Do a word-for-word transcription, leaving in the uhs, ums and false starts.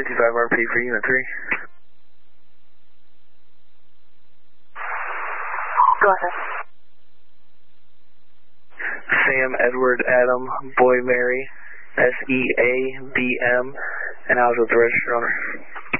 fifty-five R P for Unit three. Go ahead. Sam Edward Adam Boy Mary S E A B M, and I was with the registered owner.